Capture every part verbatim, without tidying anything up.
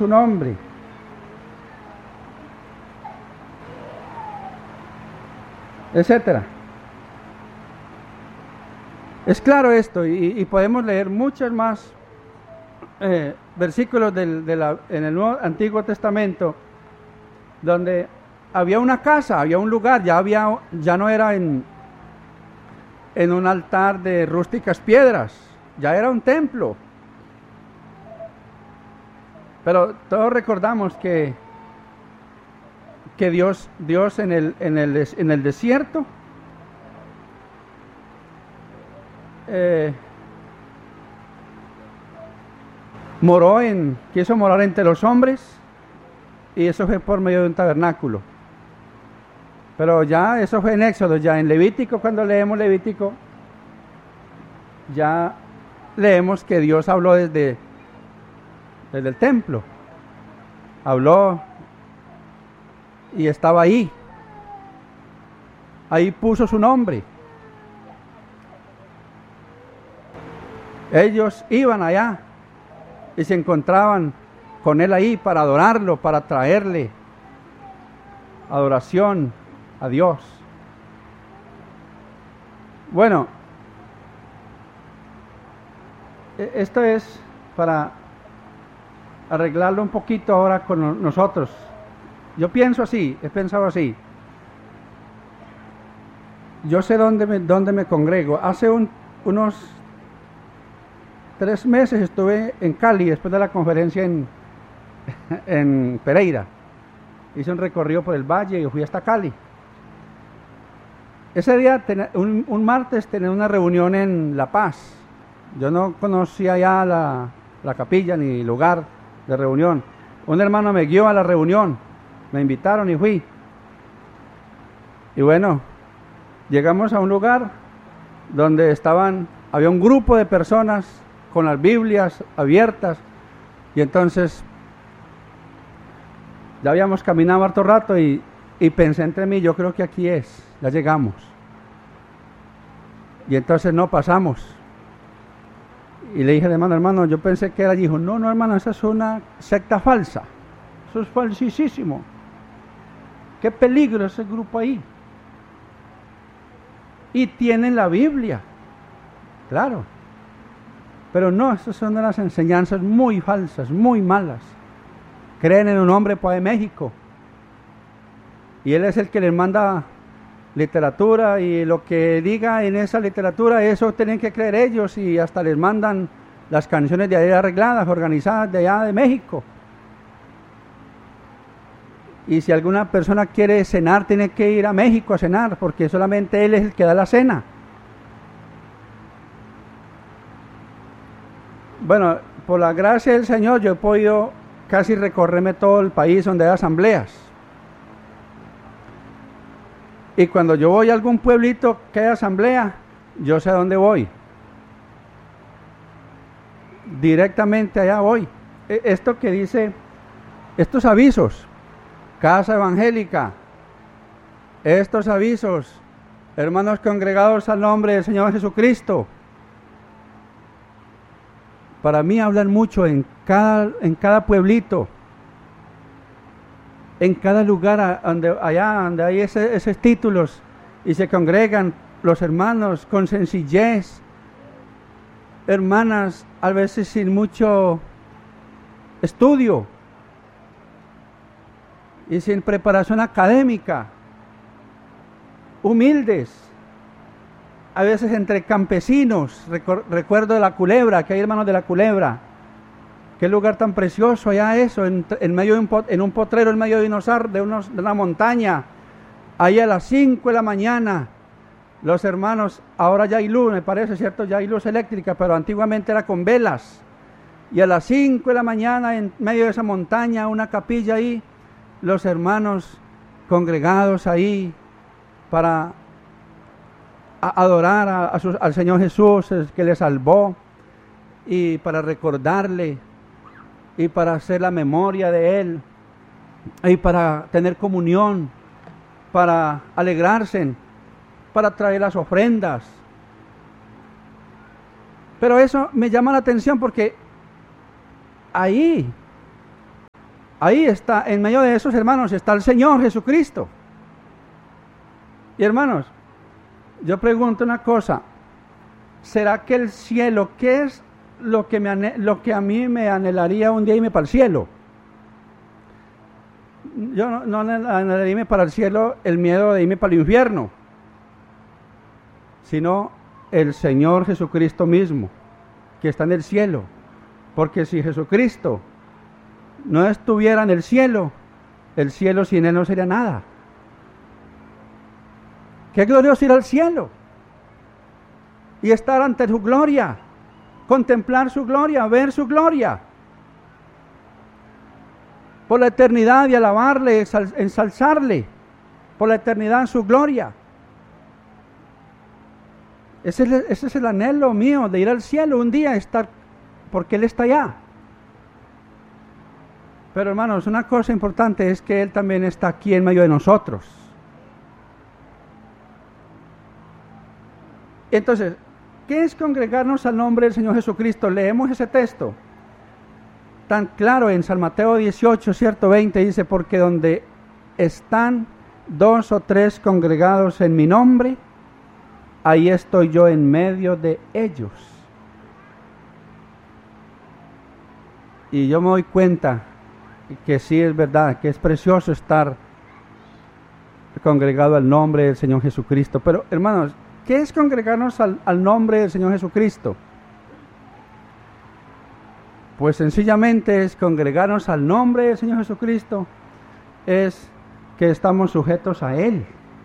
su nombre. Etcétera. Es claro esto, y, y podemos leer muchos más eh, versículos del, de la, en el Nuevo, Antiguo Testamento, donde había una casa, había un lugar, ya, había, ya no era en, en un altar de rústicas piedras, ya era un templo. Pero todos recordamos que, que Dios, Dios en el, en el, en el desierto eh, moró en, quiso morar entre los hombres, y eso fue por medio de un tabernáculo. Pero ya eso fue en Éxodo, ya en Levítico, cuando leemos Levítico, ya leemos que Dios habló desde, desde el templo. Habló y estaba ahí. Ahí puso su nombre. Ellos iban allá y se encontraban con él ahí para adorarlo, para traerle adoración a Dios. Bueno, esto es para arreglarlo un poquito ahora con nosotros. Yo pienso así, he pensado así. Yo sé dónde me, dónde me congrego. Hace un, unos tres meses estuve en Cali después de la conferencia en, en Pereira. Hice un recorrido por el valle y fui hasta Cali. Ese día, un, un martes, tenía una reunión en La Paz. Yo no conocía ya la, la capilla ni lugar de reunión. Un hermano me guió a la reunión, me invitaron y fui. Y bueno, llegamos a un lugar donde estaban, había un grupo de personas con las Biblias abiertas, y entonces ya habíamos caminado harto rato y, y pensé entre mí, yo creo que aquí es, ya llegamos. Y entonces no pasamos. Y le dije al hermano, hermano, yo pensé que era allí. Dijo, no, no, hermano, esa es una secta falsa. Eso es falsísimo. Qué peligro ese grupo ahí. Y tienen la Biblia. Claro. Pero no, esas son unas enseñanzas muy falsas, muy malas. Creen en un hombre pues, de México. Y él es el que les manda literatura, y lo que diga en esa literatura, eso tienen que creer ellos, y hasta les mandan las canciones de allá arregladas, organizadas de allá de México. Y si alguna persona quiere cenar, tiene que ir a México a cenar, porque solamente él es el que da la cena. Bueno, por la gracia del Señor, yo he podido casi recorrerme todo el país donde hay asambleas. Y cuando yo voy a algún pueblito que hay asamblea, yo sé a dónde voy. Directamente allá voy. Esto que dice, estos avisos, casa evangélica, estos avisos, hermanos congregados al nombre del Señor Jesucristo, para mí hablan mucho en cada, en cada pueblito, en cada lugar donde, allá donde hay ese, esos títulos, y se congregan los hermanos con sencillez, hermanas a veces sin mucho estudio y sin preparación académica, humildes, a veces entre campesinos. Recuerdo de La Culebra, que hay hermanos de La Culebra. Qué lugar tan precioso allá eso, en, en medio de un, en un potrero, en medio de, unos, de, unos, de una montaña. Ahí a las cinco de la mañana, los hermanos, ahora ya hay luz, me parece, ¿cierto? Ya hay luz eléctrica, pero antiguamente era con velas. Y a las cinco de la mañana, en medio de esa montaña, una capilla ahí, los hermanos congregados ahí para a adorar a, a su, al Señor Jesús, que les salvó, y para recordarle, y para hacer la memoria de Él, y para tener comunión, para alegrarse, para traer las ofrendas. Pero eso me llama la atención porque ahí ahí está, en medio de esos hermanos está el Señor Jesucristo. Y hermanos, yo pregunto una cosa, ¿será que el cielo, qué es lo que, me, lo que a mí me anhelaría un día irme para el cielo? Yo no, no anhelaría irme para el cielo el miedo de irme para el infierno, sino el Señor Jesucristo mismo, que está en el cielo. Porque si Jesucristo no estuviera en el cielo, el cielo sin Él no sería nada. Qué glorioso ir al cielo y estar ante su gloria, contemplar su gloria, ver su gloria por la eternidad y alabarle, ensalzarle por la eternidad en su gloria. Ese es, ese es el anhelo mío, de ir al cielo un día, estar, porque Él está allá. Pero hermanos, una cosa importante es que Él también está aquí en medio de nosotros. Entonces, ¿qué es congregarnos al nombre del Señor Jesucristo? Leemos ese texto tan claro en San Mateo dieciocho, cierto, veinte, dice, porque donde están dos o tres congregados en mi nombre, ahí estoy yo en medio de ellos. Y yo me doy cuenta que sí es verdad, que es precioso estar congregado al nombre del Señor Jesucristo. Pero hermanos, ¿qué es congregarnos al, al nombre del Señor Jesucristo? Pues sencillamente es congregarnos al nombre del Señor Jesucristo, es que estamos sujetos a Él.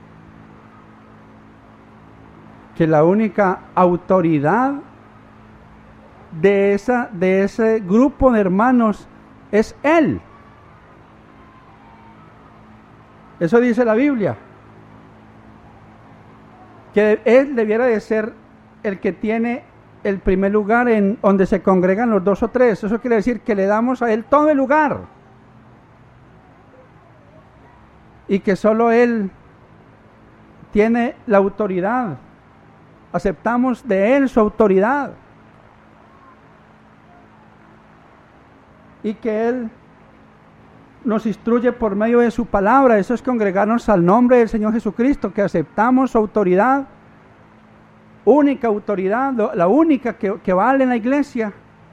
Que la única autoridad de, esa, de ese grupo de hermanos es Él. Eso dice la Biblia. Que Él debiera de ser el que tiene el primer lugar en donde se congregan los dos o tres. Eso quiere decir que le damos a Él todo el lugar. Y que solo Él tiene la autoridad. Aceptamos de Él su autoridad. Y que Él nos instruye por medio de su palabra. Eso es congregarnos al nombre del Señor Jesucristo, que aceptamos su autoridad, única autoridad, la única que, que vale en la iglesia.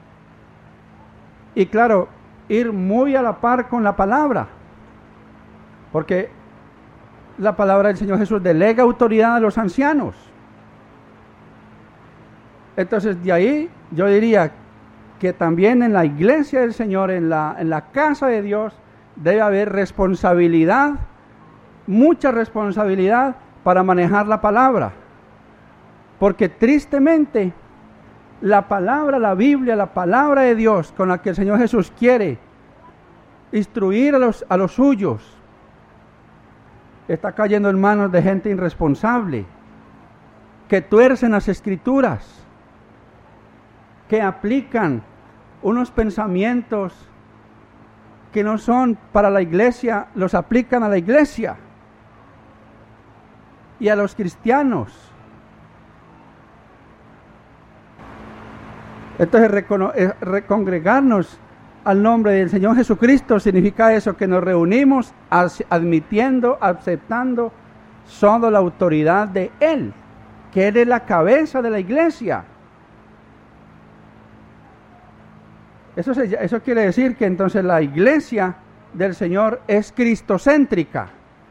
Y claro, ir muy a la par con la palabra, porque la palabra del Señor Jesús delega autoridad a los ancianos. Entonces de ahí yo diría que también en la iglesia del Señor, en la, en la casa de Dios, debe haber responsabilidad, mucha responsabilidad para manejar la palabra. Porque tristemente la palabra, la Biblia, la palabra de Dios con la que el Señor Jesús quiere instruir a los, a los suyos, está cayendo en manos de gente irresponsable, que tuercen las escrituras, que aplican unos pensamientos que no son para la iglesia, los aplican a la iglesia y a los cristianos. Entonces, recongregarnos al nombre del Señor Jesucristo significa eso, que nos reunimos admitiendo, aceptando solo la autoridad de Él, que Él es la cabeza de la iglesia. Eso, se, eso quiere decir que entonces la iglesia del Señor es cristocéntrica.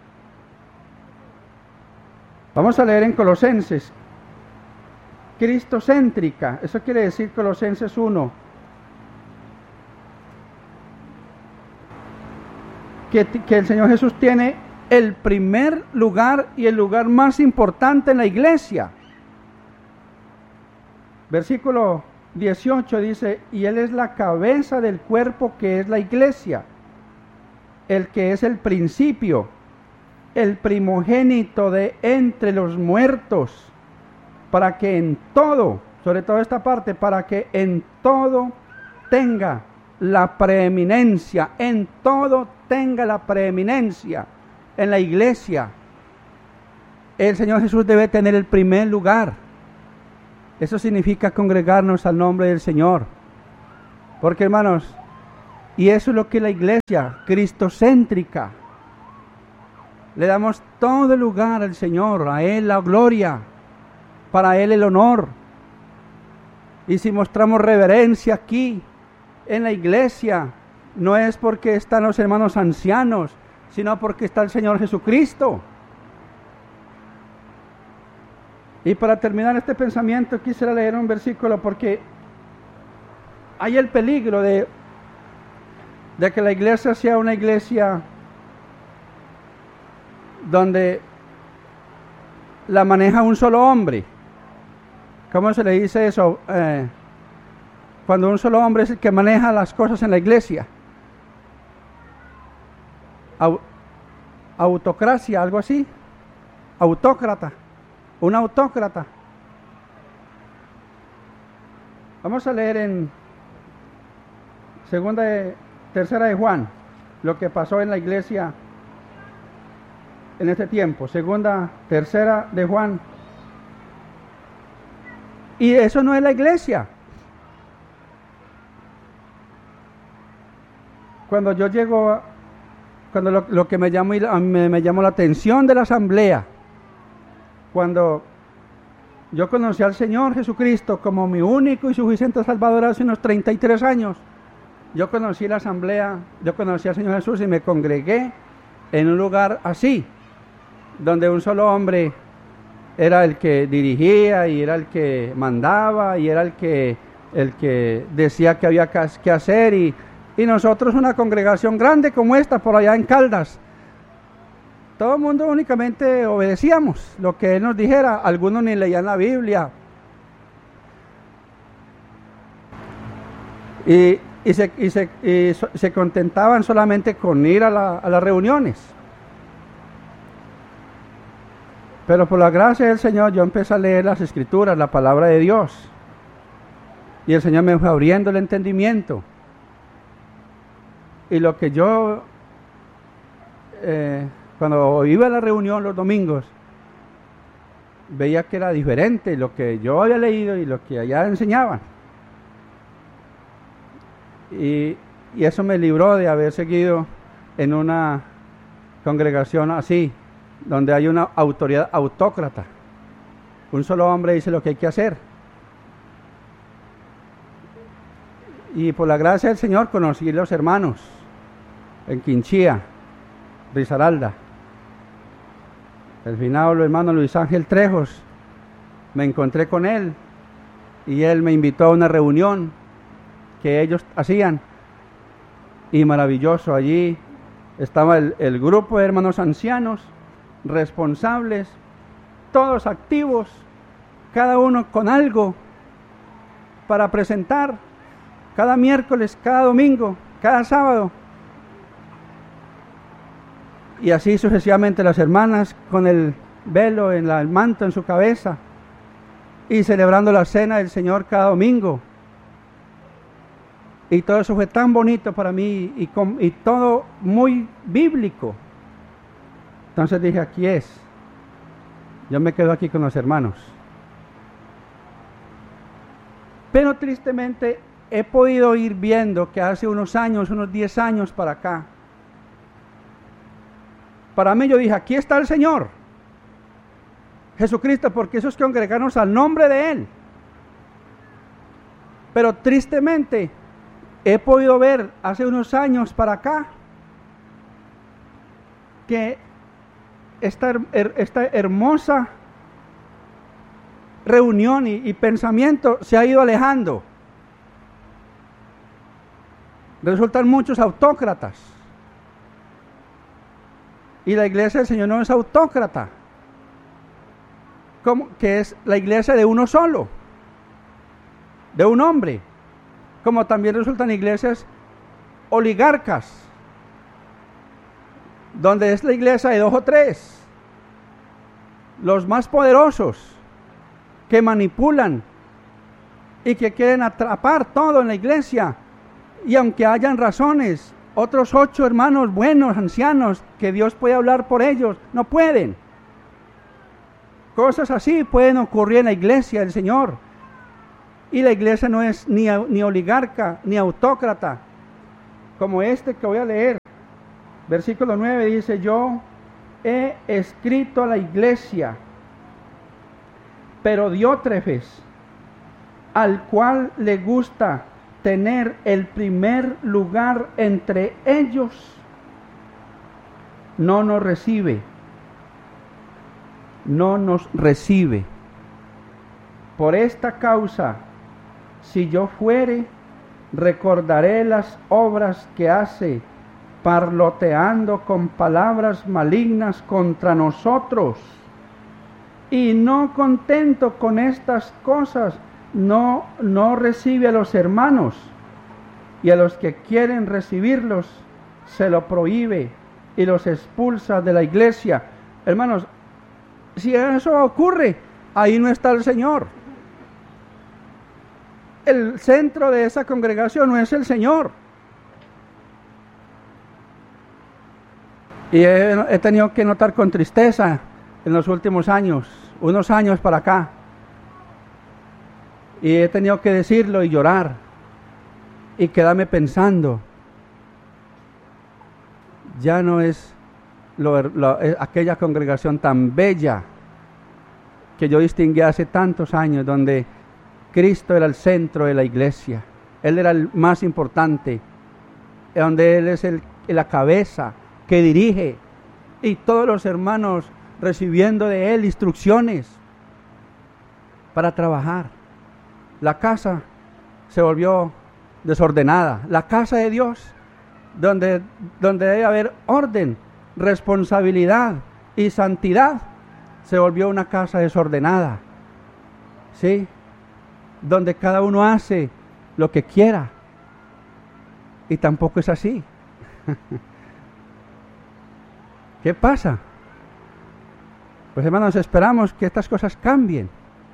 Vamos a leer en Colosenses. Cristocéntrica, eso quiere decir Colosenses uno. Que, que el Señor Jesús tiene el primer lugar y el lugar más importante en la iglesia. Versículo dieciocho dice, y Él es la cabeza del cuerpo que es la iglesia, el que es el principio, el primogénito de entre los muertos, para que en todo, sobre todo esta parte, para que en todo tenga la preeminencia, en todo tenga la preeminencia en la iglesia. El Señor Jesús debe tener el primer lugar. Eso significa congregarnos al nombre del Señor. Porque hermanos, Y eso es lo que la iglesia, cristocéntrica. Le damos todo el lugar al Señor, a Él la gloria, para Él el honor. Y si mostramos reverencia aquí, en la iglesia, no es porque están los hermanos ancianos, sino porque está el Señor Jesucristo. Y para terminar este pensamiento, quisiera leer un versículo porque hay el peligro de, de que la iglesia sea una iglesia donde la maneja un solo hombre. ¿Cómo se le dice eso? Eh, cuando un solo hombre es el que maneja las cosas en la iglesia. Au, autocracia, algo así. Autócrata. Un autócrata. Vamos a leer en segunda de, tercera de Juan, lo que pasó en la iglesia en este tiempo. Segunda, tercera de Juan. Y eso no es la iglesia. Cuando yo llego, cuando lo, lo que me llamó, me, me llamó la atención de la asamblea, cuando yo conocí al Señor Jesucristo como mi único y suficiente Salvador hace unos treinta y tres años, yo conocí la asamblea, yo conocí al Señor Jesús y me congregué en un lugar así, donde un solo hombre era el que dirigía y era el que mandaba y era el que, el que decía que había que hacer, y, y nosotros una congregación grande como esta por allá en Caldas, todo el mundo únicamente obedecíamos lo que Él nos dijera. Algunos ni leían la Biblia. Y, y, se, y, se, y so, se contentaban solamente con ir a, la, a las reuniones. Pero por la gracia del Señor yo empecé a leer las Escrituras, la palabra de Dios. Y el Señor me fue abriendo el entendimiento. Y lo que yo... Eh, Cuando iba a la reunión los domingos, veía que era diferente lo que yo había leído y lo que allá enseñaban. Y, y eso me libró de haber seguido en una congregación así, donde hay una autoridad autócrata. Un solo hombre dice lo que hay que hacer. Y por la gracia del Señor conocí a los hermanos en Quinchía, Risaralda. El finado hermano Luis Ángel Trejos, me encontré con él y él me invitó a una reunión que ellos hacían, y maravilloso. Allí estaba el, el grupo de hermanos ancianos, responsables, todos activos, cada uno con algo para presentar, cada miércoles, cada domingo, cada sábado. Y así sucesivamente las hermanas con el velo, en la, el manto en su cabeza, y celebrando la cena del Señor cada domingo. Y todo eso fue tan bonito para mí y, con, y todo muy bíblico. Entonces dije, aquí es. Yo me quedo aquí con los hermanos. Pero tristemente he podido ir viendo que hace unos años, unos diez años para acá, para mí yo dije, aquí está el Señor Jesucristo, porque esos congregarnos al nombre de Él. Pero tristemente he podido ver hace unos años para acá que esta, esta hermosa reunión y, y pensamiento se ha ido alejando. Resultan muchos autócratas. Y la iglesia del Señor no es autócrata, como que es la iglesia de uno solo, de un hombre, como también resultan iglesias oligarcas, donde es la iglesia de dos o tres, los más poderosos, que manipulan y que quieren atrapar todo en la iglesia, y aunque hayan razones, otros ocho hermanos buenos, ancianos, que Dios puede hablar por ellos, no pueden. Cosas así pueden ocurrir en la iglesia del Señor. Y la iglesia no es ni, ni oligarca, ni autócrata, como este que voy a leer. Versículo nueve dice, yo he escrito a la iglesia, pero Diótrefes, al cual le gusta tener el primer lugar entre ellos, no nos recibe, no nos recibe. Por esta causa, si yo fuere, recordaré las obras que hace, parloteando con palabras malignas contra nosotros. Y no contento con estas cosas, no, no recibe a los hermanos, y a los que quieren recibirlos, se lo prohíbe y los expulsa de la iglesia. Hermanos, si eso ocurre, ahí no está el Señor. El centro de esa congregación no es el Señor. Y he, he tenido que notar con tristeza en los últimos años, unos años para acá, y he tenido que decirlo y llorar y quedarme pensando, ya no es lo, lo, aquella congregación tan bella que yo distinguí hace tantos años, donde Cristo era el centro de la iglesia, Él era el más importante, donde Él es el, la cabeza que dirige, y todos los hermanos recibiendo de Él instrucciones para trabajar. La casa se volvió desordenada. La casa de Dios, donde, donde debe haber orden, responsabilidad y santidad, se volvió una casa desordenada. ¿Sí? Donde cada uno hace lo que quiera. Y tampoco es así. ¿Qué pasa? Pues hermanos, esperamos que estas cosas cambien.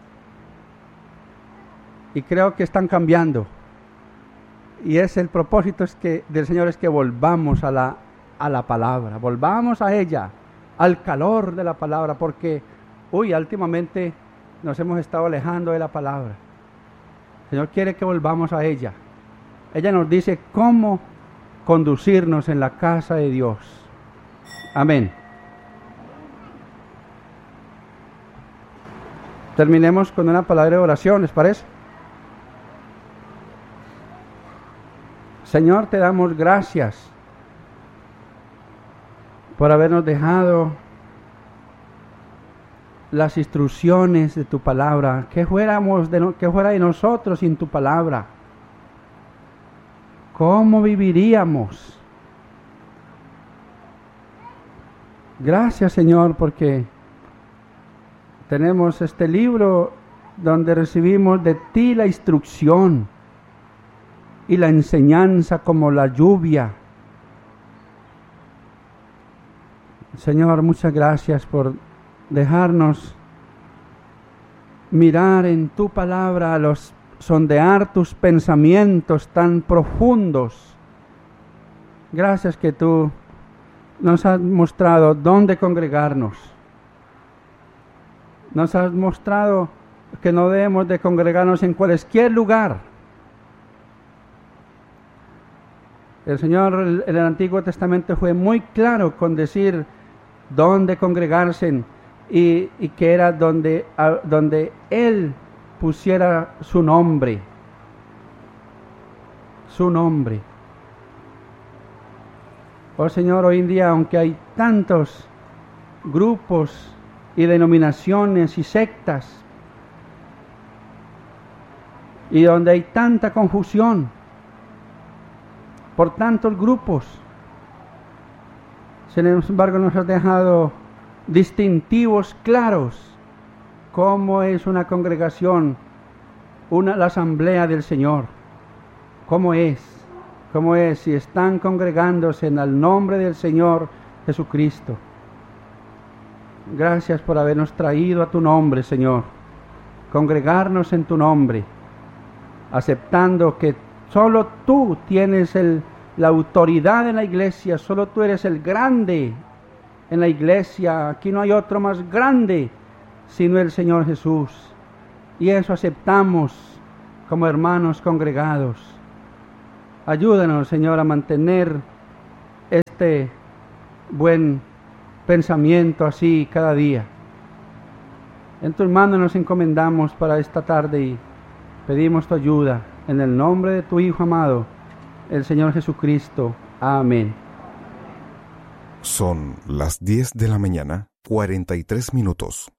Y creo que están cambiando. Y es el propósito es que, del Señor es que volvamos a la, a la palabra. Volvamos a ella, al calor de la palabra. Porque, uy, últimamente nos hemos estado alejando de la palabra. El Señor quiere que volvamos a ella. Ella nos dice cómo conducirnos en la casa de Dios. Amén. Terminemos con una palabra de oración, ¿les parece? Señor, te damos gracias por habernos dejado las instrucciones de tu palabra. ¿Qué fuéramos de no, qué fuera de nosotros sin tu palabra? ¿Cómo viviríamos? Gracias, Señor, porque tenemos este libro donde recibimos de ti la instrucción y la enseñanza como la lluvia. Señor, muchas gracias por dejarnos mirar en tu palabra, los sondear tus pensamientos tan profundos. Gracias que tú nos has mostrado dónde congregarnos. Nos has mostrado que no debemos de congregarnos en cualquier lugar. El Señor en el Antiguo Testamento fue muy claro con decir dónde congregarse y, y que era donde, a, donde Él pusiera su nombre. Su nombre. Oh Señor, hoy en día, aunque hay tantos grupos y denominaciones y sectas, y donde hay tanta confusión por tantos grupos, sin embargo nos has dejado distintivos claros, cómo es una congregación, una, la asamblea del Señor, cómo es, cómo es, si están congregándose en el nombre del Señor Jesucristo. Gracias por habernos traído a tu nombre, Señor, congregarnos en tu nombre, aceptando que solo tú tienes el, la autoridad en la iglesia, solo tú eres el grande en la iglesia. Aquí no hay otro más grande sino el Señor Jesús. Y eso aceptamos como hermanos congregados. Ayúdanos, Señor, a mantener este buen pensamiento así cada día. En tus manos nos encomendamos para esta tarde y pedimos tu ayuda. En el nombre de tu Hijo amado, el Señor Jesucristo. Amén. Son las diez de la mañana, cuarenta y tres minutos.